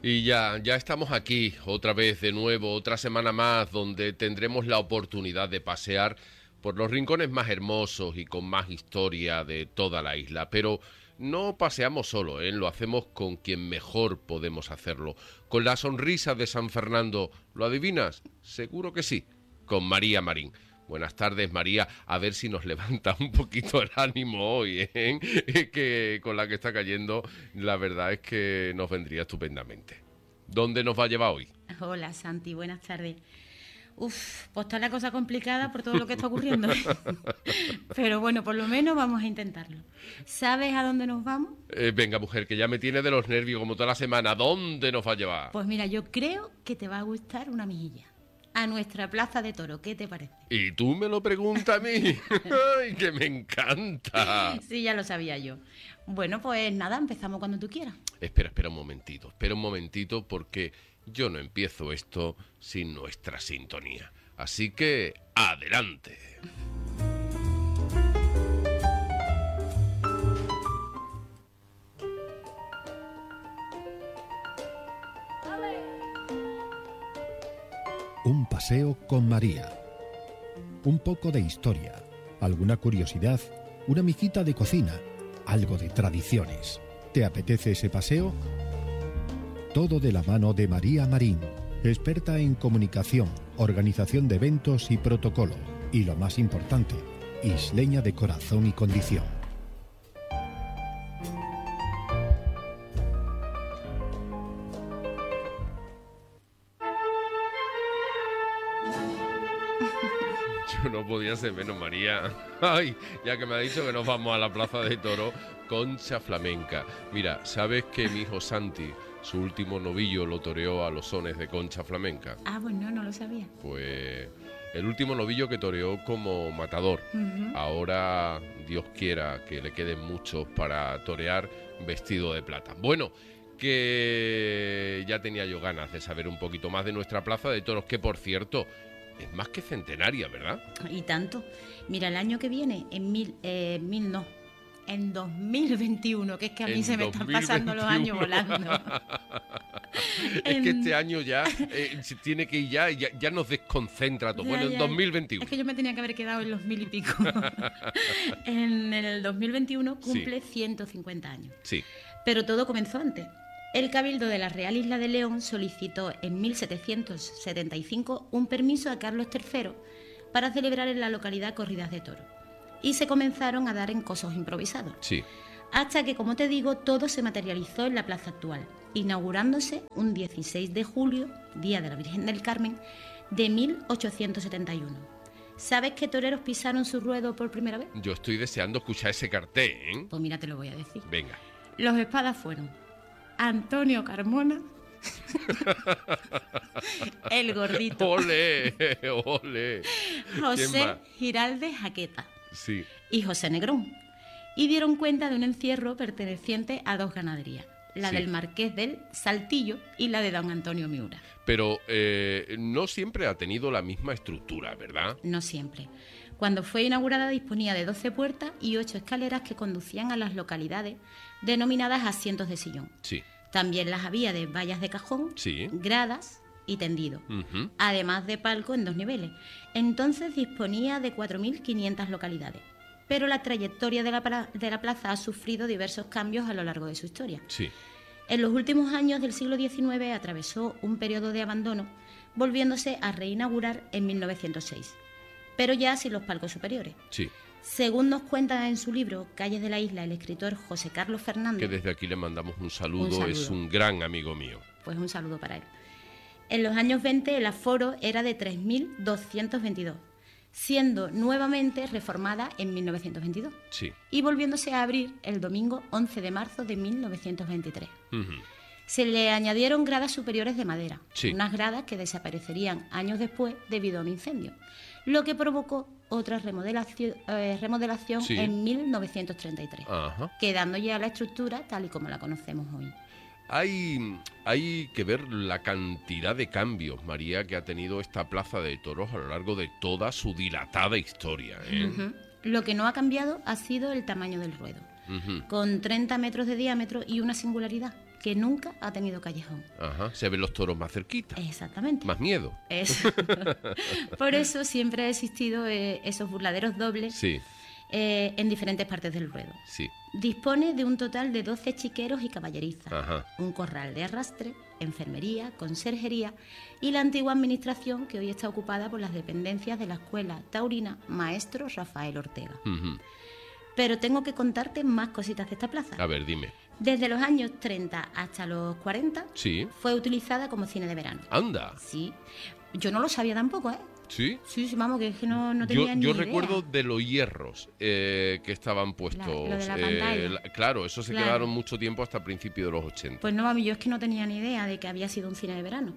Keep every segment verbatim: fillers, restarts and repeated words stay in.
Y ya, ya estamos aquí, otra vez de nuevo, otra semana más, donde tendremos la oportunidad de pasear por los rincones más hermosos y con más historia de toda la isla. Pero no paseamos solo, ¿eh? Lo hacemos con quien mejor podemos hacerlo. Con la sonrisa de San Fernando, ¿lo adivinas? Seguro que sí, con María Marín. Buenas tardes, María. A ver si nos levanta un poquito el ánimo hoy, ¿eh? Que con la que está cayendo, la verdad es que nos vendría estupendamente. ¿Dónde nos va a llevar hoy? Hola, Santi. Buenas tardes. Uf, pues está la cosa complicada por todo lo que está ocurriendo. Pero bueno, por lo menos vamos a intentarlo. ¿Sabes a dónde nos vamos? Eh, venga, mujer, que ya me tiene de los nervios como toda la semana. ¿Dónde nos va a llevar? Pues mira, yo creo que te va a gustar una mejilla. A nuestra plaza de toro, ¿qué te parece? ¿Y tú me lo preguntas a mí? ¡Ay, que me encanta! Sí, ya lo sabía yo. Bueno, pues nada, empezamos cuando tú quieras. Espera, espera un momentito, espera un momentito porque yo no empiezo esto sin nuestra sintonía. Así que, ¡adelante! Un paseo con María. Un poco de historia, alguna curiosidad, una mijita de cocina, algo de tradiciones. ¿Te apetece ese paseo? Todo de la mano de María Marín, experta en comunicación, organización de eventos y protocolo. Y lo más importante, isleña de corazón y condición. Yo no podía ser menos, María. Ay, ya que me ha dicho que nos vamos a la Plaza de Toro, Concha Flamenca. Mira, ¿sabes que mi hijo Santi, su último novillo, lo toreó a los sones de Concha Flamenca? Ah, pues no, no lo sabía. Pues el último novillo que toreó como matador. Uh-huh. Ahora, Dios quiera que le queden muchos para torear vestido de plata. Bueno, que ya tenía yo ganas de saber un poquito más de nuestra Plaza de Toros, que por cierto es más que centenaria, ¿verdad? Y tanto. Mira, el año que viene, en mil, eh, mil no, en dos mil veintiuno, que es que a mí en se me dos mil están pasando los años volando. Es en... que este año ya eh, se tiene que ir ya y ya, ya nos desconcentra todo. Ya, bueno, en ya, dos mil veintiuno. Es que yo me tenía que haber quedado en los mil y pico. en el dos mil veintiuno cumple sí. ciento cincuenta años. Sí. Pero todo comenzó antes. El Cabildo de la Real Isla de León solicitó en mil setecientos setenta y cinco un permiso a Carlos tercero para celebrar en la localidad corridas de toros. Y se comenzaron a dar encosos improvisados. Sí. Hasta que, como te digo, todo se materializó en la plaza actual, inaugurándose un dieciséis de julio, Día de la Virgen del Carmen, de mil ochocientos setenta y uno. ¿Sabes qué toreros pisaron su ruedo por primera vez? Yo estoy deseando escuchar ese cartel, ¿eh? Pues mira, te lo voy a decir. Venga. Los espadas fueron Antonio Carmona, el gordito. ¡Ole! ¡Ole! José Giralde Jaqueta. Sí. Y José Negrón. Y dieron cuenta de un encierro perteneciente a dos ganaderías, la sí. del Marqués del Saltillo y la de don Antonio Miura. Pero eh, no siempre ha tenido la misma estructura, ¿verdad? No siempre. Cuando fue inaugurada disponía de doce puertas y ocho escaleras que conducían a las localidades denominadas asientos de sillón. Sí. También las había de vallas de cajón, sí. gradas y tendido, uh-huh. además de palco en dos niveles. Entonces disponía de cuatro mil quinientas localidades. Pero la trayectoria de la, de la plaza ha sufrido diversos cambios a lo largo de su historia. Sí. En los últimos años del siglo diecinueve atravesó un periodo de abandono, volviéndose a reinaugurar en mil novecientos seis, pero ya sin los palcos superiores. Sí. Según nos cuenta en su libro Calles de la Isla el escritor José Carlos Fernández, que desde aquí le mandamos un saludo, un saludo, es un gran amigo mío. Pues un saludo para él. En los años veinte el aforo era de tres mil doscientos veintidós, siendo nuevamente reformada en mil novecientos veintidós sí. y volviéndose a abrir el domingo once de marzo de mil novecientos veintitrés. Uh-huh. Se le añadieron gradas superiores de madera, sí. unas gradas que desaparecerían años después debido a un incendio, lo que provocó otra remodelación, eh, remodelación sí. en mil novecientos treinta y tres, Ajá. quedando ya la estructura tal y como la conocemos hoy. Hay, hay que ver la cantidad de cambios, María, que ha tenido esta plaza de toros a lo largo de toda su dilatada historia, ¿eh? Uh-huh. Lo que no ha cambiado ha sido el tamaño del ruedo, uh-huh. con treinta metros de diámetro y una singularidad. que nunca ha tenido callejón. Ajá, se ven los toros más cerquita. Exactamente. Más miedo. Es... Por eso siempre ha existido eh, esos burladeros dobles Sí, eh, en diferentes partes del ruedo. sí. Dispone de un total de doce chiqueros y caballerizas, Ajá. un corral de arrastre, enfermería, conserjería y la antigua administración que hoy está ocupada por las dependencias de la Escuela Taurina Maestro Rafael Ortega. Ujú. Pero tengo que contarte más cositas de esta plaza. A ver, dime. Desde los años treinta hasta los cuarenta Sí. fue utilizada como cine de verano. Anda. Sí, yo no lo sabía tampoco, ¿eh? Sí. Sí, sí, vamos, que es que no, no Yo, tenía ni yo idea. recuerdo de los hierros eh, que estaban puestos. La- lo de la eh, pantalla. la- claro, eso se Claro. quedaron mucho tiempo hasta principios de los ochenta. Pues no, mami, yo es que no tenía ni idea de que había sido un cine de verano.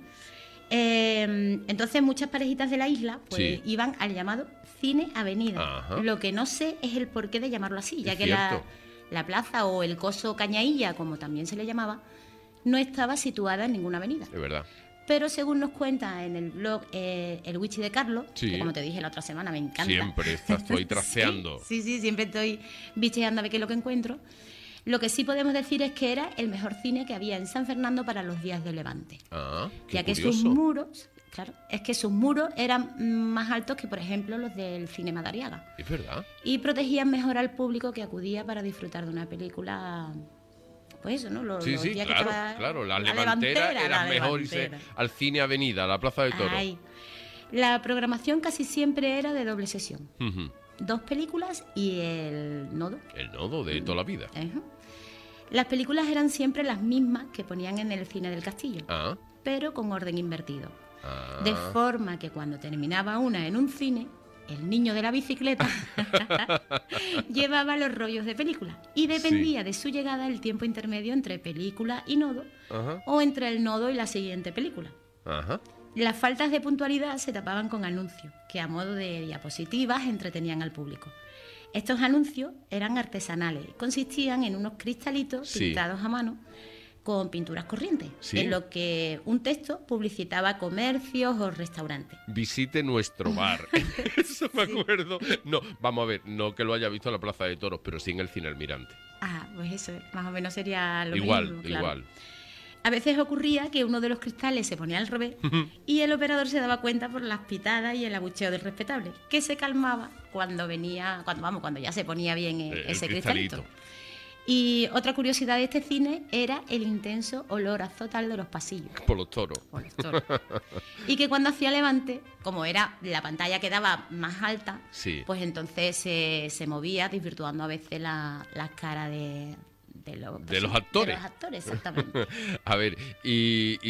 Eh, entonces muchas parejitas de la isla pues Sí. iban al llamado Cine Avenida. Ajá. Lo que no sé es el porqué de llamarlo así, ya Es que la, cierto. la plaza o el coso Cañailla, como también se le llamaba, no estaba situada en ninguna avenida. Es verdad. Pero según nos cuenta en el blog eh, El Wichi de Carlos, Sí. que como te dije la otra semana, me encanta. Siempre estás tú ahí trasteando. Sí, sí, sí, siempre estoy bicheando a ver qué es lo que encuentro. Lo que sí podemos decir es que era el mejor cine que había en San Fernando para los días de Levante. Ah, qué Ya que curioso. sus muros, claro, es que sus muros eran más altos que, por ejemplo, los del cine Madariaga. Es verdad. Y protegían mejor al público que acudía para disfrutar de una película. Pues eso, ¿no? Los, Sí, los sí, días que claro, estaba- claro. La, la levantera, levantera, era la mejor irse levantera. al cine Avenida, a la Plaza de Toros. Ay. La programación casi siempre era de doble sesión. Ujú. Dos películas y el nodo. El nodo de toda la vida. Ajá. Las películas eran siempre las mismas que ponían en el cine del Castillo, Ah, pero con orden invertido. ah. De forma que cuando terminaba una en un cine, el niño de la bicicleta llevaba los rollos de película y dependía de su llegada el tiempo intermedio entre película y nodo Ajá, o entre el nodo y la siguiente película. ajá. Las faltas de puntualidad se tapaban con anuncios que a modo de diapositivas entretenían al público. Estos anuncios eran artesanales, consistían en unos cristalitos Sí. pintados a mano con pinturas corrientes, Sí. en lo que un texto publicitaba comercios o restaurantes. Visite nuestro bar. Eso me acuerdo. No, vamos a ver, no que lo haya visto en la Plaza de Toros, pero sí en el Cine Almirante. Ah, pues eso, más o menos sería lo Igual, mismo. claro. igual. A veces ocurría que uno de los cristales se ponía al revés y el operador se daba cuenta por las pitadas y el abucheo del respetable, que se calmaba cuando venía, cuando vamos, cuando ya se ponía bien eh, El ese cristalito. cristalito. Y otra curiosidad de este cine era el intenso olor azotal de los pasillos. Por los toros. Por los toros. Y que cuando hacía levante, como era la pantalla quedaba más alta, Sí. pues entonces se, se movía, desvirtuando a veces la, la cara de, de, los, De los actores. De los actores, exactamente. A ver, y,